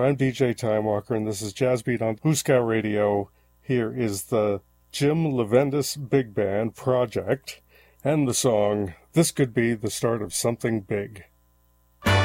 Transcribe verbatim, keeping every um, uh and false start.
I'm D J Time Walker, and this is Jazz Beat on Huska Radio. Here is the Jim Levendis Big Band Project, and the song, This Could Be the Start of Something Big.